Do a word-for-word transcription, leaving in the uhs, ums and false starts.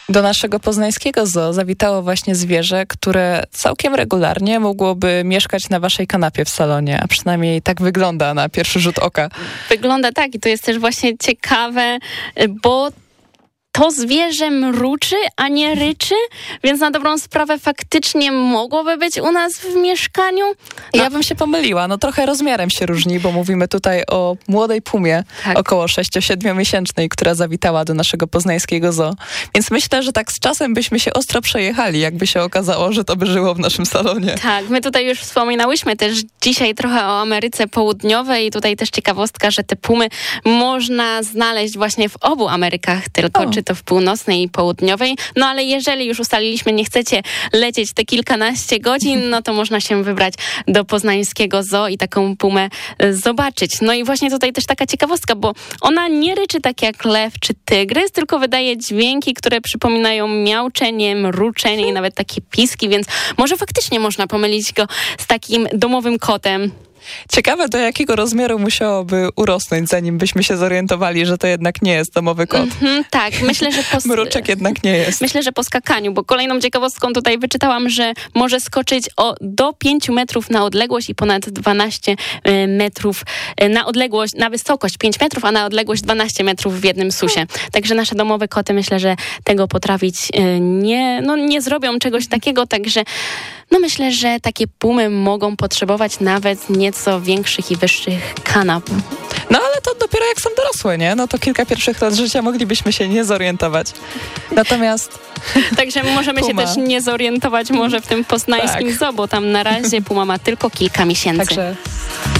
Do naszego poznańskiego zoo zawitało właśnie zwierzę, które całkiem regularnie mogłoby mieszkać na waszej kanapie w salonie, a przynajmniej tak wygląda na pierwszy rzut oka. Wygląda tak i to jest też właśnie ciekawe, bo to zwierzę mruczy, a nie ryczy, więc na dobrą sprawę faktycznie mogłoby być u nas w mieszkaniu. No. Ja bym się pomyliła, no trochę rozmiarem się różni, bo mówimy tutaj o młodej pumie, tak. około sześcio-siedmiomiesięcznej, która zawitała do naszego poznańskiego zoo. Więc myślę, że tak z czasem byśmy się ostro przejechali, jakby się okazało, że to by żyło w naszym salonie. Tak, my tutaj już wspominałyśmy też dzisiaj trochę o Ameryce Południowej i tutaj też ciekawostka, że te pumy można znaleźć właśnie w obu Amerykach, tylko o. czy to w północnej i południowej. No ale jeżeli już ustaliliśmy, nie chcecie lecieć te kilkanaście godzin, no to można się wybrać do poznańskiego zoo i taką pumę zobaczyć. No i właśnie tutaj też taka ciekawostka, bo ona nie ryczy tak jak lew czy tygrys, tylko wydaje dźwięki, które przypominają miauczenie, mruczenie i nawet takie piski, więc może faktycznie można pomylić go z takim domowym kotem. Ciekawe, do jakiego rozmiaru musiałoby urosnąć, zanim byśmy się zorientowali, że to jednak nie jest domowy kot. Mm-hmm, tak, myślę, że... Po... Mruczek jednak nie jest. Myślę, że po skakaniu, bo kolejną ciekawostką tutaj wyczytałam, że może skoczyć o do pięciu metrów na odległość i ponad dwanaście metrów na odległość, na wysokość pięć metrów, a na odległość dwanaście metrów w jednym susie. Także nasze domowe koty, myślę, że tego potrafić nie, no nie zrobią czegoś takiego, także no myślę, że takie pumy mogą potrzebować nawet nieco większych i wyższych kanap. No ale to dopiero jak są dorosłe, nie? No to kilka pierwszych lat życia moglibyśmy się nie zorientować. Natomiast... Także możemy puma. się też nie zorientować może w tym poznańskim tak. zoo, bo tam na razie puma ma tylko kilka miesięcy. Także...